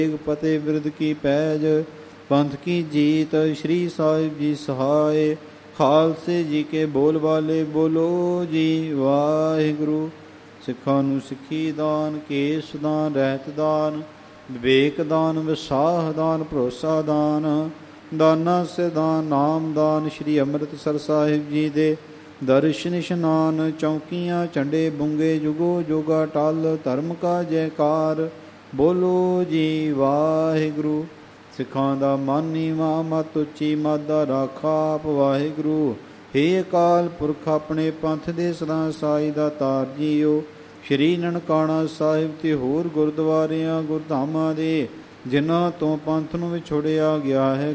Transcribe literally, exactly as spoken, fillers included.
ਫਤਿਹ ਬਿਰਦ ਕੀ ਪੈਜ, ਪੰਥ ਕੀ ਜੀਤ, ਸ਼੍ਰੀ ਸਾਹਿਬ ਜੀ ਸਹਾਏ। ਖਾਲਸੇ ਜੀ ਕੇ ਬੋਲ ਵਾਲੇ ਬੋਲੋ ਜੀ ਵਾਹਿਗੁਰੂ। ਸਿੱਖਾਂ ਨੂੰ ਸਿੱਖੀ ਦਾਨ, ਕੇਸ ਦਾਨ, ਰਹਿਤ ਦਾਨ, ਵਿਵੇਕ ਦਾਨ, ਵਿਸਾਹ ਦਾਨ, ਭਰੋਸਾ ਦਾਨ, ਦਾਨਾ ਸਿਦਾਨ, ਨਾਮ ਦਾਨ, ਸ਼੍ਰੀ ਅੰਮ੍ਰਿਤਸਰ ਸਾਹਿਬ ਜੀ ਦੇ ਦਰਸ਼ਨ ਇਸ਼ਨਾਨ, ਚੌਂਕੀਆਂ ਝੰਡੇ ਬੁੰਗੇ, ਜੁਗੋ ਜੋਗਾ ਟਲ, ਧਰਮ ਕਾ ਜੈਕਾਰ, ਬੋਲੋ ਜੀ ਵਾਹਿਗੁਰੂ। ਸਿੱਖਾਂ ਦਾ ਮਨ ਨੀਵਾਂ, ਮਤ ਉੱਚੀ, ਮਤ ਦਾ ਰਾਖਾ ਆਪ ਵਾਹਿਗੁਰੂ। ਹੇ ਅਕਾਲ ਪੁਰਖ ਆਪਣੇ ਪੰਥ ਦੇ ਸਦਾ ਸਾਈ ਦਾ ਤਾਰ ਜੀਓ। ਸ਼੍ਰੀ ਨਨਕਾਣਾ ਸਾਹਿਬ ਤੇ ਹੋਰ ਗੁਰਦੁਆਰਿਆਂ ਗੁਰਧਾਮਾਂ ਦੇ ਜਿਨ੍ਹਾਂ ਤੋਂ ਪੰਥ ਨੂੰ ਵਿਛੋੜਿਆ ਗਿਆ ਹੈ,